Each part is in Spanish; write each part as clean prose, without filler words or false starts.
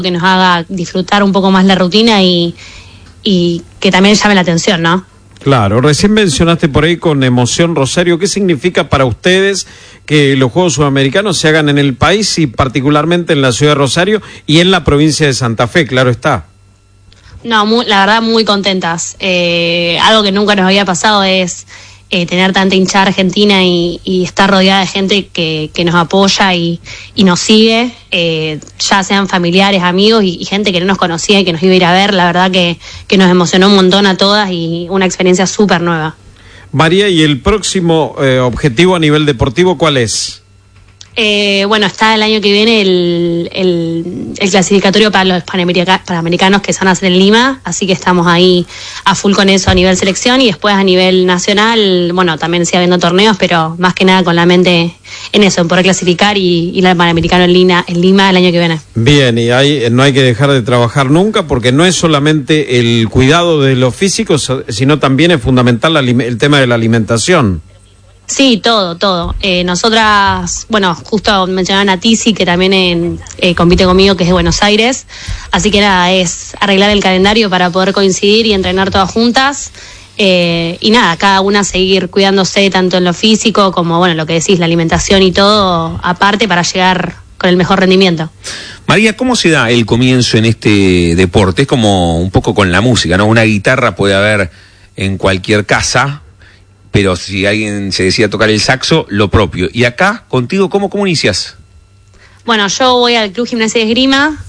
que nos haga disfrutar un poco más la rutina y que también llame la atención, ¿no? Claro, recién mencionaste por ahí con emoción, Rosario, ¿qué significa para ustedes que los Juegos Sudamericanos se hagan en el país y particularmente en la ciudad de Rosario y en la provincia de Santa Fe? Claro está. No, la verdad muy contentas. Algo que nunca nos había pasado es tener tanta hinchada argentina y estar rodeada de gente que nos apoya y nos sigue, ya sean familiares, amigos y gente que no nos conocía y que nos iba a ir a ver. La verdad que nos emocionó un montón a todas y una experiencia súper nueva. María, ¿y el próximo objetivo a nivel deportivo cuál es? Bueno, está el año que viene el clasificatorio para los panamericanos que se van a hacer en Lima, así que estamos ahí a full con eso a nivel selección y después a nivel nacional, bueno, también sigue habiendo torneos, pero más que nada con la mente en eso, en poder clasificar y ir al Panamericano en Lima el año que viene. Bien, y no hay que dejar de trabajar nunca porque no es solamente el cuidado de los físicos, sino también es fundamental el tema de la alimentación. Sí, todo. Nosotras, bueno, justo mencionaban a Tizi, que también compite conmigo, que es de Buenos Aires. Así que nada, es arreglar el calendario para poder coincidir y entrenar todas juntas. Y nada, cada una seguir cuidándose tanto en lo físico como, bueno, lo que decís, la alimentación y todo, aparte para llegar con el mejor rendimiento. María, ¿cómo se da el comienzo en este deporte? Es como un poco con la música, ¿no? Una guitarra puede haber en cualquier casa, pero si alguien se decide tocar el saxo, lo propio. Y acá, contigo, ¿cómo inicias? Bueno, yo voy al Club Gimnasia y Esgrima.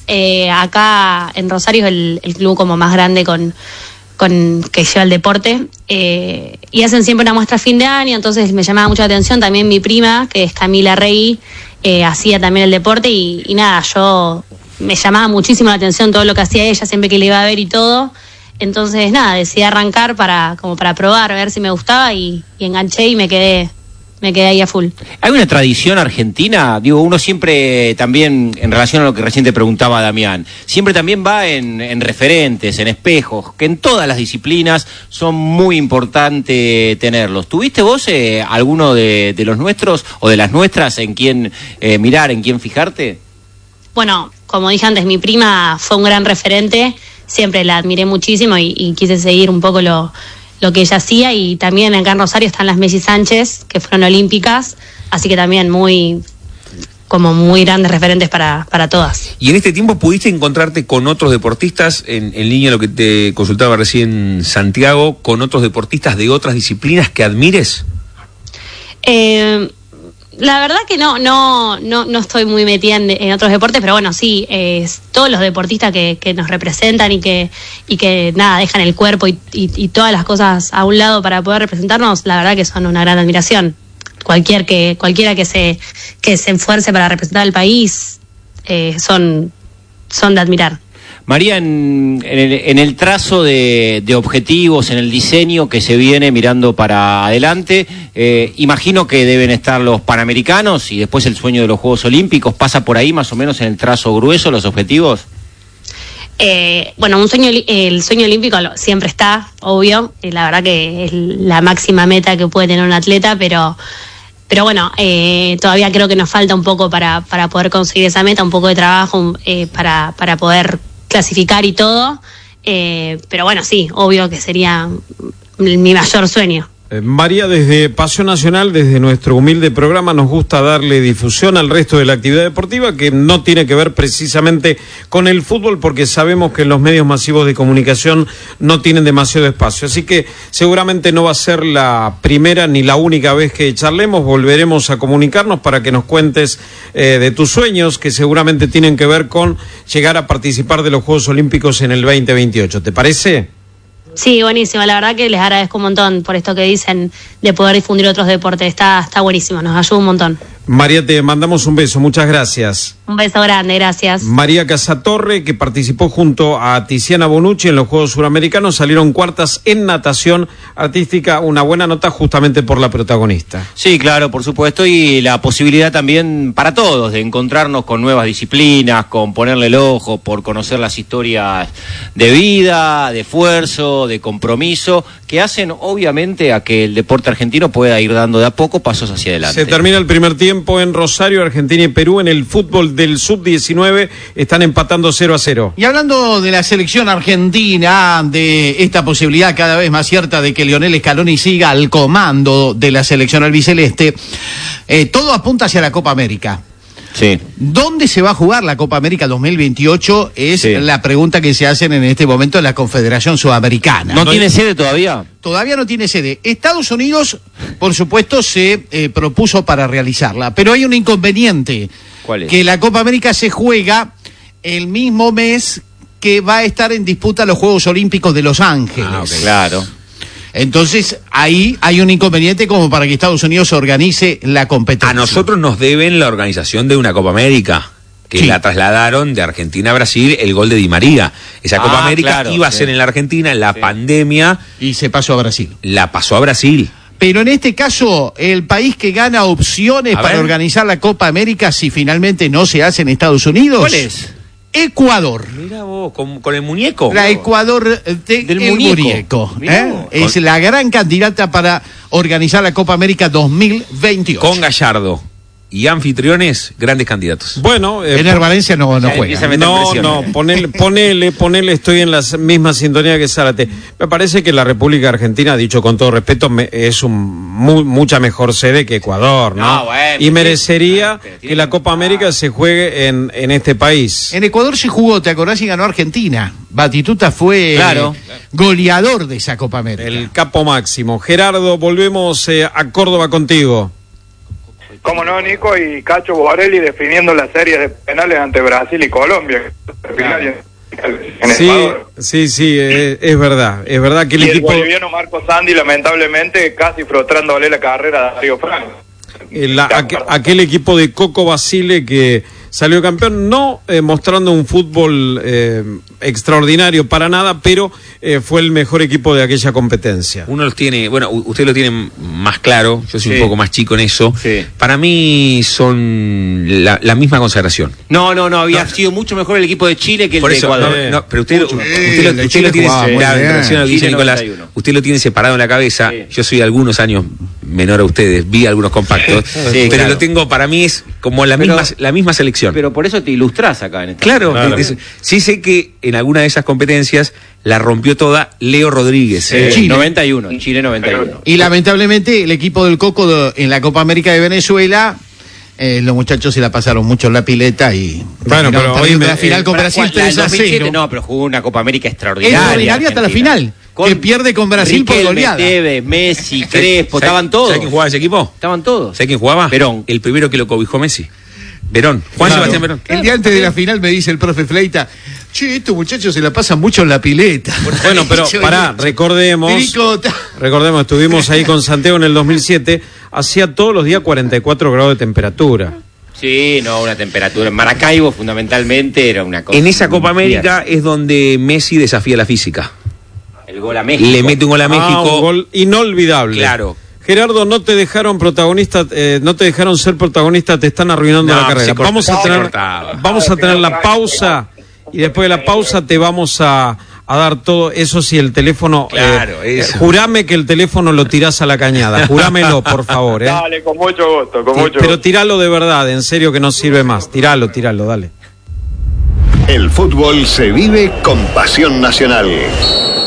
Acá en Rosario es el club como más grande con que lleva el deporte. Y hacen siempre una muestra a fin de año, entonces me llamaba mucho la atención. También mi prima, que es Camila Rey, hacía también el deporte y nada, me llamaba muchísimo la atención todo lo que hacía ella, siempre que le iba a ver y todo. Entonces, nada, decidí arrancar para probar, a ver si me gustaba y enganché y me quedé ahí a full. ¿Hay una tradición argentina? Digo, uno siempre también, en relación a lo que recién te preguntaba Damián, siempre también va en referentes, en espejos, que en todas las disciplinas son muy importantes tenerlos. ¿Tuviste vos alguno de los nuestros o de las nuestras en quién mirar, en quién fijarte? Bueno, como dije antes, mi prima fue un gran referente. Siempre la admiré muchísimo y quise seguir un poco lo que ella hacía, y también acá en Rosario están las Messi Sánchez, que fueron olímpicas, así que también muy grandes referentes para todas. ¿Y en este tiempo pudiste encontrarte con otros deportistas, en línea a lo que te consultaba recién Santiago, con otros deportistas de otras disciplinas que admires? La verdad que no estoy muy metida en otros deportes, pero bueno, sí, todos los deportistas que nos representan y que nada, dejan el cuerpo y todas las cosas a un lado para poder representarnos, la verdad que son una gran admiración. Cualquiera que se esfuerce para representar al país, son de admirar. María, en el trazo de objetivos, en el diseño que se viene mirando para adelante, imagino que deben estar los Panamericanos y después el sueño de los Juegos Olímpicos. ¿Pasa por ahí más o menos en el trazo grueso los objetivos? Bueno, el sueño olímpico siempre está, obvio, la verdad que es la máxima meta que puede tener un atleta, pero bueno, todavía creo que nos falta un poco para poder conseguir esa meta, un poco de trabajo para poder clasificar y todo, pero bueno, sí, obvio que sería mi mayor sueño. María, desde Pasión Nacional, desde nuestro humilde programa, nos gusta darle difusión al resto de la actividad deportiva que no tiene que ver precisamente con el fútbol, porque sabemos que los medios masivos de comunicación no tienen demasiado espacio. Así que seguramente no va a ser la primera ni la única vez que charlemos. Volveremos a comunicarnos para que nos cuentes de tus sueños, que seguramente tienen que ver con llegar a participar de los Juegos Olímpicos en el 2028. ¿Te parece? Sí, buenísimo, la verdad que les agradezco un montón por esto que dicen de poder difundir otros deportes, está buenísimo, nos ayuda un montón. María, te mandamos un beso, muchas gracias. Un beso grande, gracias. María Casatorre, que participó junto a Tiziana Bonucci en los Juegos Suramericanos, salieron cuartas en natación artística, una buena nota justamente por la protagonista. Sí, claro, por supuesto, y la posibilidad también para todos de encontrarnos con nuevas disciplinas, con ponerle el ojo, por conocer las historias de vida, de esfuerzo, de compromiso, que hacen obviamente a que el deporte argentino pueda ir dando de a poco pasos hacia adelante. Se termina el primer tiempo. tiempo en Rosario, Argentina y Perú en el fútbol del sub-19 están empatando 0-0. Y hablando de la selección argentina, de esta posibilidad cada vez más cierta de que Lionel Scaloni siga al comando de la selección albiceleste, todo apunta hacia la Copa América. Sí. ¿Dónde se va a jugar la Copa América 2028? Es Sí. la pregunta que se hacen en este momento en la Confederación Sudamericana. ¿No tiene sede todavía? Todavía no tiene sede. Estados Unidos, por supuesto, se propuso para realizarla, pero hay un inconveniente. ¿Cuál es? Que la Copa América se juega el mismo mes que va a estar en disputa los Juegos Olímpicos de Los Ángeles. Ah, ok. Claro. Entonces, ahí hay un inconveniente como para que Estados Unidos organice la competencia. A nosotros nos deben la organización de una Copa América, que Sí. la trasladaron de Argentina a Brasil, el gol de Di María. Esa Copa América claro, iba a sí. ser en la Argentina, la Sí. pandemia Y se pasó a Brasil. la pasó a Brasil. Pero en este caso, el país que gana opciones A para ver. organizar la Copa América, si finalmente no se hace en Estados Unidos. ¿Cuál es? Ecuador. Mira vos, con el muñeco. La Ecuador Del el muñeco. Mirá vos. Es la gran candidata para organizar la Copa América 2028. Con Gallardo y anfitriones, grandes candidatos. Bueno, Ener Valencia no Ya juega. empieza a meter no, presión. ponele, estoy en la misma sintonía que Zárate. Me parece que la República Argentina, dicho con todo respeto, es mucha mejor sede que Ecuador, ¿no? No, bueno, y sí. merecería Pero tiene que la que- Copa América se juegue en este país. En Ecuador se jugó, ¿te acordás? Y ganó Argentina. Batistuta fue Claro. goleador de esa Copa América. El capo máximo. Gerardo, volvemos a Córdoba contigo. Cómo no, Nico, y Cacho Borelli definiendo las series de penales ante Brasil y Colombia. En Sí, Ecuador. sí, es verdad que el Y el equipo, boliviano Marco Sandi, lamentablemente, casi frustrándole la carrera a Darío Franco. aquel equipo de Coco Basile que salió campeón, no mostrando un fútbol extraordinario para nada, pero fue el mejor equipo de aquella competencia. Uno los tiene, bueno, usted lo tiene más claro, yo soy Sí. un poco más chico en eso. Sí. Para mí son la misma consagración. No, había sido mucho mejor el equipo de Chile que el Por de eso, Ecuador. no, pero usted, Mucho mejor. usted El de lo Chile tiene, jugaba muy claro, en bien. relación a lo que dice Chile Nicolás, 91. usted lo tiene separado en la cabeza. Sí. Yo soy algunos años menor a ustedes, vi algunos compactos, pero claro. lo tengo, para mí es como la misma selección. Pero por eso te ilustrás acá en esta. Claro, Claro. sí sé que en alguna de esas competencias la rompió toda Leo Rodríguez. Chile. 91, Chile 91. Y lamentablemente el equipo del Coco en la Copa América de Venezuela, los muchachos se la pasaron mucho en la pileta y Bueno, terminaron pero perdiendo hoy la final con Para Brasil cuál, la del 3-0. 2007, no, pero jugó una Copa América extraordinaria. Extraordinaria hasta la Argentina. final, que pierde con Brasil por Riquelme, goleada. Tevez, Messi, Crespo, ¿Sabe- estaban todos. ¿Sabe quién jugaba ese equipo? Estaban todos. ¿Sabe quién jugaba? Verón. El primero que lo cobijó Messi. Verón. Juan Claro. Sebastián Verón. El día antes de la final me dice el profe Fleita, che, estos muchachos se la pasan mucho en la pileta. Bueno, pero Yo pará, digo, recordemos, Pericota. estuvimos ahí con Santiago en el 2007, hacía todos los días 44 grados de temperatura. Sí, no, una temperatura. En Maracaibo, fundamentalmente, era una cosa. En esa Copa muy América es donde Messi desafía la física. El gol a México. Le mete un gol a México. Un gol inolvidable. Claro. Gerardo, no te dejaron protagonista, no te dejaron ser protagonista, te están arruinando No, la carrera. se cortaba, Vamos a se tener, cortaba. la pausa y después de la pausa te vamos a dar todo. Eso sí, el teléfono. Claro, eso. Jurame que el teléfono lo tirás a la cañada. Jurámelo, por favor. Dale, con mucho gusto, con mucho Pero gusto. tiralo de verdad, en serio que no sirve más. Tiralo, dale. El fútbol se vive con pasión nacional.